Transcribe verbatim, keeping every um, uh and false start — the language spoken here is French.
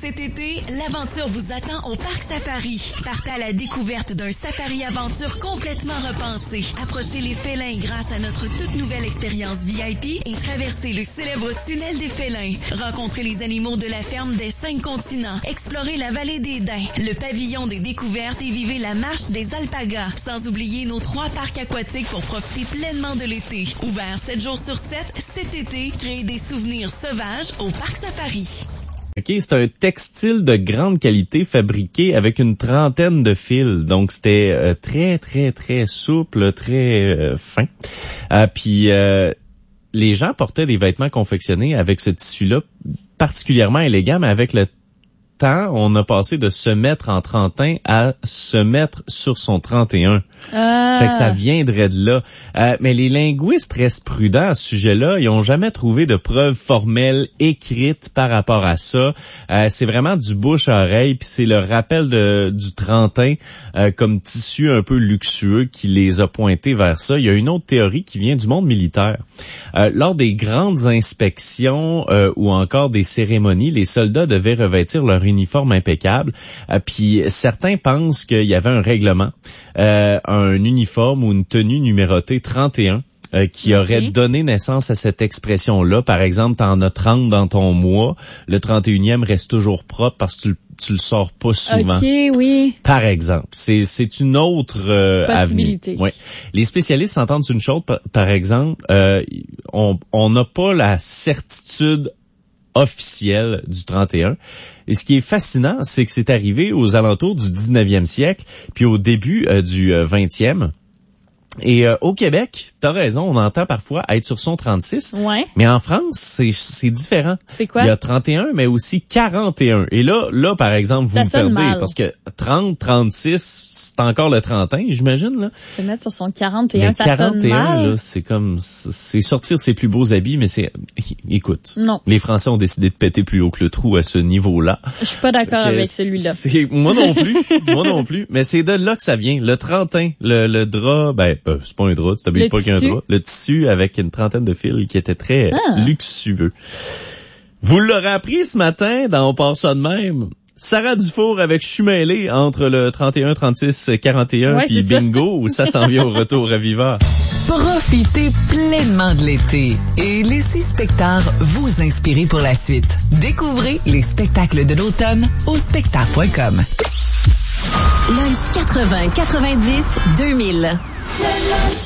Cet été, l'aventure vous attend au Parc Safari. Partez à la découverte d'un safari-aventure complètement repensé. Approchez les félins grâce à notre toute nouvelle expérience V I P et traversez le célèbre tunnel des félins. Rencontrez les animaux de la ferme des cinq continents. Explorez la vallée des Daims, le pavillon des découvertes et vivez la marche des alpagas. Sans oublier nos trois parcs aquatiques pour profiter pleinement de l'été. Ouvert sept jours sur sept, cet été, créez des souvenirs sauvages au Parc Safari. OK, c'est un textile de grande qualité fabriqué avec une trentaine de fils. Donc, c'était euh, très, très, très souple, très euh, fin. Euh, puis, euh, les gens portaient des vêtements confectionnés avec ce tissu-là, particulièrement élégant, mais avec le temps, on a passé de se mettre en trentin à se mettre sur son trente et un. Ah. Fait que ça viendrait de là. Euh, mais les linguistes restent prudents à ce sujet-là. Ils ont jamais trouvé de preuves formelles écrites par rapport à ça. Euh, c'est vraiment du bouche à oreille, puis c'est le rappel de, du trentin euh, comme tissu un peu luxueux qui les a pointés vers ça. Il y a une autre théorie qui vient du monde militaire. Euh, lors des grandes inspections euh, ou encore des cérémonies, les soldats devaient revêtir leur uniforme impeccable. Euh, puis certains pensent qu'il y avait un règlement, euh, un uniforme ou une tenue numérotée trente et un euh, qui aurait okay. donné naissance à cette expression-là. Par exemple, t'en as trente dans ton mois, le trente et unième reste toujours propre parce que tu, tu le sors pas souvent. OK, oui. Par exemple, c'est c'est une autre euh, possibilité. avenue. Ouais. Les spécialistes s'entendent sur une chose, par, par exemple, euh, on on n'a pas la certitude officielle du trente et un. Et ce qui est fascinant, c'est que c'est arrivé aux alentours du dix-neuvième siècle, puis au début euh, du euh, vingtième. Et euh, au Québec, t'as raison, on entend parfois être sur son trente-six. Ouais. Mais en France, c'est c'est différent. C'est quoi? Il y a trente et un, mais aussi quarante et un. Et là, là, par exemple, vous Ça me sonne perdez, mal. parce que trente, trente-six, c'est encore le trente et un, j'imagine, là. Se mettre sur son quarante et un, Mais ça quarante et un, sonne mal. là, c'est comme, c'est sortir ses plus beaux habits, mais c'est, écoute. Non. Les Français ont décidé de péter plus haut que le trou à ce niveau-là. Je suis pas d'accord Fait que avec celui-là. C'est, moi non plus, moi non plus. Mais c'est de là que ça vient. Le trente et un, le, le drap, ben, euh, c'est pas un drap, tu t'habilles Le pas qu'un tissu. drap. Le tissu avec une trentaine de fils qui était très Ah. luxueux. Vous l'aurez appris ce matin dans On part ça de même. Sarah Dufour avec Je suis mêlé entre le trente et un, trente-six, quarante et un Ouais, puis c'est ça. bingo, où ça s'en vient au retour à Viva. Profitez pleinement de l'été et laissez Spectar vous inspirer pour la suite. Découvrez les spectacles de l'automne au spectar point com. Lunch quatre-vingts quatre-vingt-dix deux mille.